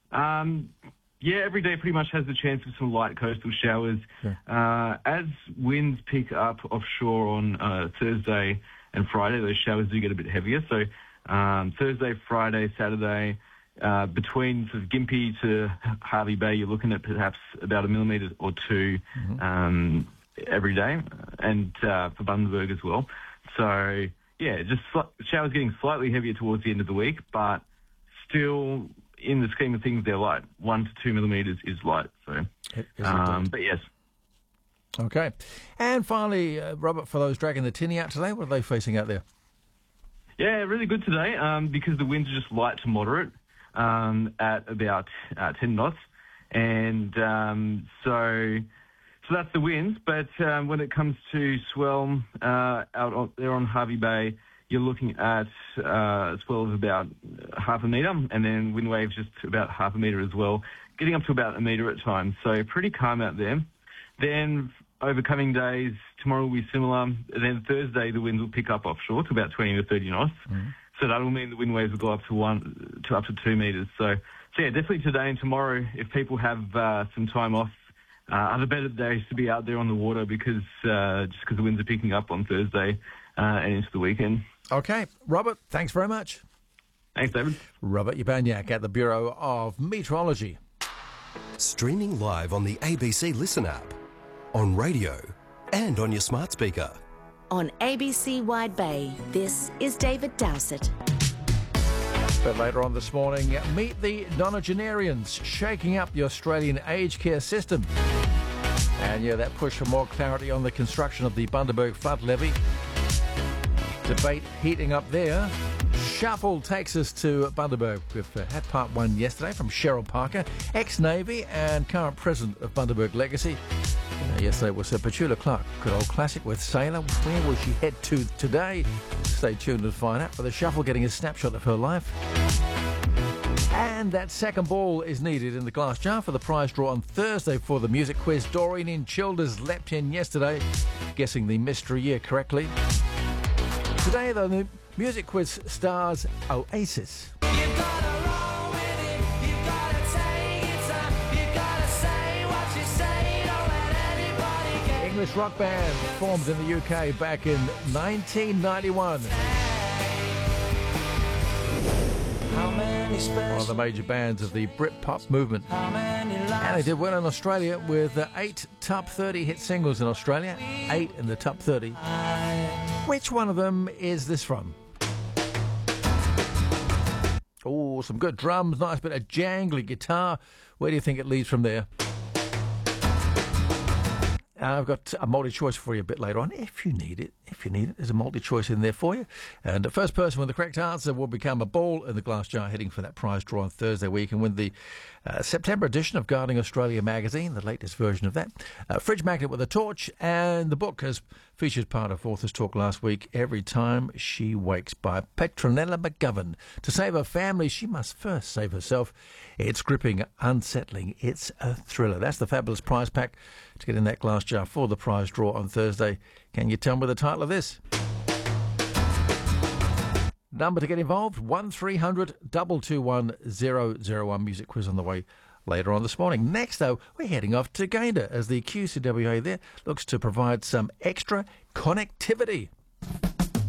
Yeah, every day pretty much has the chance of some light coastal showers. Yeah. As winds pick up offshore on Thursday and Friday, those showers do get a bit heavier. So Thursday, Friday, Saturday, between sort of Gympie to Hervey Bay, you're looking at perhaps about 1 millimetre or 2 every day, and for Bundaberg as well. So, yeah, just showers getting slightly heavier towards the end of the week, but still, in the scheme of things, they're light. 1 to 2 millimetres is light. So, but yes. Okay. And finally, Robert, for those dragging the tinny out today, what are they facing out there? Yeah, really good today because the winds are just light to moderate at about 10 knots. And so that's the winds. But when it comes to swell out there on Hervey Bay, you're looking at a swell of about half a metre, and then wind waves just about half a metre as well, getting up to about a metre at times. So pretty calm out there. Then over coming days, tomorrow will be similar. And then Thursday, the winds will pick up offshore to about 20 to 30 knots. So that will mean the wind waves will go up to up to 2 metres. So yeah, definitely today and tomorrow, if people have some time off, are the better days to be out there on the water because the winds are picking up on Thursday and into the weekend. Okay. Robert, thanks very much. Thanks, David. Robert Urbaniak at the Bureau of Meteorology. Streaming live on the ABC Listen app, on radio and on your smart speaker. On ABC Wide Bay, this is David Dowsett. But later on this morning, meet the nonagenarians shaking up the Australian aged care system. And yeah, that push for more clarity on the construction of the Bundaberg flood levy. Debate heating up there. Shuffle takes us to Bundaberg. We've had part one yesterday from Cheryl Parker, ex-Navy and current president of Bundaberg Legacy. Yesterday was Petula Clark, good old classic with Sailor. Where will she head to today? Stay tuned to find out. For the Shuffle, getting a snapshot of her life. And that second ball is needed in the glass jar for the prize draw on Thursday for the music quiz. Doreen in Childers leapt in yesterday, guessing the mystery year correctly. Today, though, the music quiz stars Oasis. English rock band formed in the UK back in 1991. One of the major bands of the Britpop movement. And they did well in Australia with 8 top 30 hit singles in Australia, 8 in the top 30. Which one of them is this from? Oh, some good drums, nice bit of jangly guitar. Where do you think it leads from there? I've got a multi-choice for you a bit later on, if you need it. There's a multi-choice in there for you. And the first person with the correct answer will become a ball in the glass jar heading for that prize draw on Thursday week and win the September edition of Gardening Australia magazine, the latest version of that. Fridge magnet with a torch, and the book has featured part of Authors Talk last week, Every Time She Wakes, by Petronella McGovern. To save her family, she must first save herself. It's gripping, unsettling, it's a thriller. That's the fabulous prize pack to get in that glass jar for the prize draw on Thursday. Can you tell me the title of this? Number to get involved, 1300 221 001. Music quiz on the way later on this morning. Next, though, we're heading off to Gayndah as the QCWA there looks to provide some extra connectivity.